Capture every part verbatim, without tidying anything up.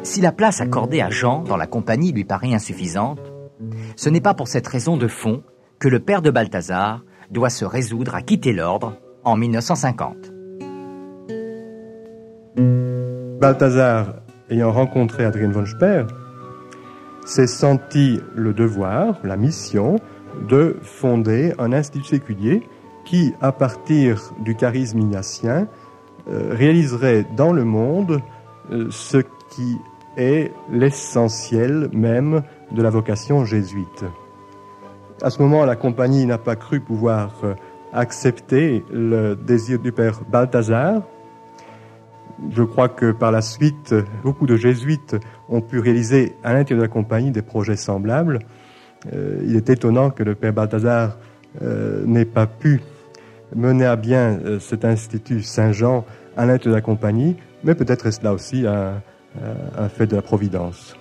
Si la place accordée à Jean dans la compagnie lui paraît insuffisante, ce n'est pas pour cette raison de fond que le père de Balthazar doit se résoudre à quitter l'ordre en mille neuf cent cinquante. Balthazar, ayant rencontré Adrien von Speer, s'est senti le devoir, la mission, de fonder un institut séculier qui, à partir du charisme ignatien, euh, réaliserait dans le monde euh, ce qui est l'essentiel même de la vocation jésuite. À ce moment, la compagnie n'a pas cru pouvoir euh, accepter le désir du père Balthazar. Je crois que par la suite, beaucoup de jésuites ont pu réaliser à l'intérieur de la compagnie des projets semblables. Euh, il est étonnant que le père Balthazar euh, n'ait pas pu mener à bien euh, cet institut Saint-Jean à l'intérieur de la compagnie, mais peut-être est-ce là aussi un, un fait de la providence.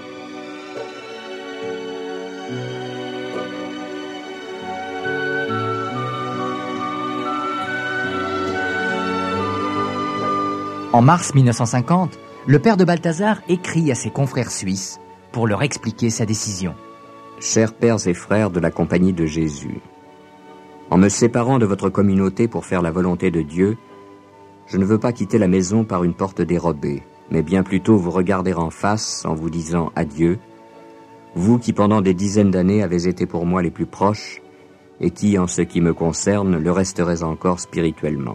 En mars mille neuf cent cinquante, le père de Balthazar écrit à ses confrères suisses pour leur expliquer sa décision. Chers pères et frères de la Compagnie de Jésus, en me séparant de votre communauté pour faire la volonté de Dieu, je ne veux pas quitter la maison par une porte dérobée, mais bien plutôt vous regarder en face en vous disant adieu, vous qui pendant des dizaines d'années avez été pour moi les plus proches et qui, en ce qui me concerne, le resterez encore spirituellement.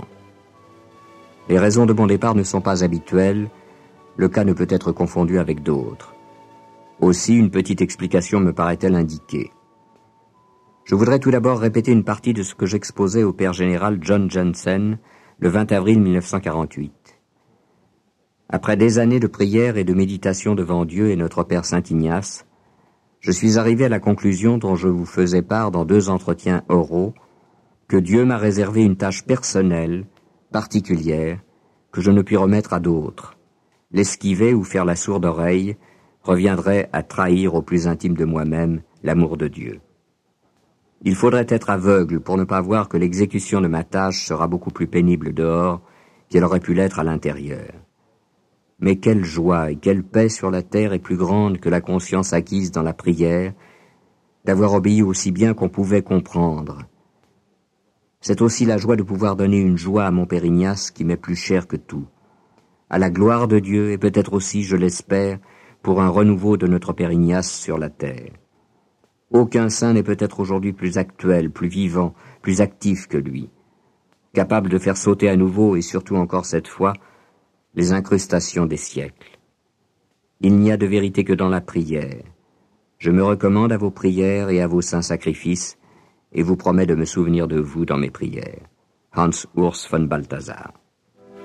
Les raisons de mon départ ne sont pas habituelles, le cas ne peut être confondu avec d'autres. Aussi, une petite explication me paraît-elle indiquée. Je voudrais tout d'abord répéter une partie de ce que j'exposais au père général John Jensen le vingt avril mille neuf cent quarante-huit. Après des années de prière et de méditation devant Dieu et notre Père Saint-Ignace, je suis arrivé à la conclusion dont je vous faisais part dans deux entretiens oraux, que Dieu m'a réservé une tâche personnelle, particulière, que je ne puis remettre à d'autres. L'esquiver ou faire la sourde oreille reviendrait à trahir au plus intime de moi-même l'amour de Dieu. Il faudrait être aveugle pour ne pas voir que l'exécution de ma tâche sera beaucoup plus pénible dehors qu'elle aurait pu l'être à l'intérieur. Mais quelle joie et quelle paix sur la terre est plus grande que la conscience acquise dans la prière, d'avoir obéi aussi bien qu'on pouvait comprendre. C'est aussi la joie de pouvoir donner une joie à mon Père Ignace qui m'est plus cher que tout, à la gloire de Dieu et peut-être aussi, je l'espère, pour un renouveau de notre Père Ignace sur la terre. Aucun saint n'est peut-être aujourd'hui plus actuel, plus vivant, plus actif que lui, capable de faire sauter à nouveau, et surtout encore cette fois, les incrustations des siècles. Il n'y a de vérité que dans la prière. Je me recommande à vos prières et à vos saints sacrifices, et vous promets de me souvenir de vous dans mes prières. Hans Urs von Balthazar.